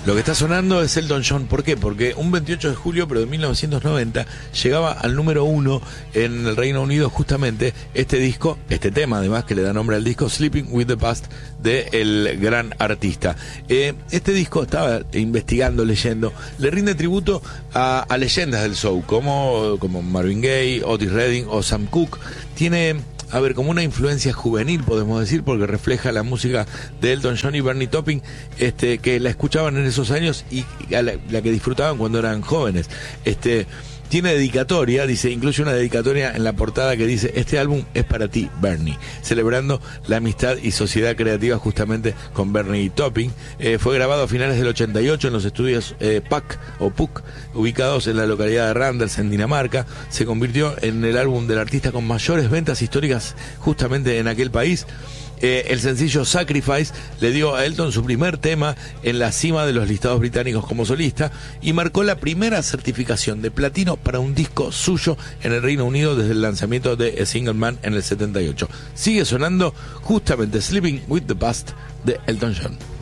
Lo que está sonando es Elton John. ¿Por qué? Porque un 28 de julio, pero de 1990, llegaba al número 1 en el Reino Unido justamente este disco, este tema además que le da nombre al disco, Sleeping with the Past, de el gran artista. Este disco, estaba investigando, leyendo, le rinde tributo a leyendas del soul, como Marvin Gaye, Otis Redding o Sam Cooke. Tiene, a ver, como una influencia juvenil, podemos decir, porque refleja la música de Elton John y Bernie Taupin, que la escuchaban en esos años y a la que disfrutaban cuando eran jóvenes. Tiene dedicatoria, dice, incluye una dedicatoria en la portada que dice: este álbum es para ti, Bernie, celebrando la amistad y sociedad creativa justamente con Bernie Taupin. Fue grabado a finales del 88 en los estudios PUC, ubicados en la localidad de Randers, en Dinamarca. Se convirtió en el álbum del artista con mayores ventas históricas justamente en aquel país. El sencillo Sacrifice le dio a Elton su primer tema en la cima de los listados británicos como solista y marcó la primera certificación de platino para un disco suyo en el Reino Unido desde el lanzamiento de A Single Man en el 78. Sigue sonando justamente Sleeping with the Past de Elton John.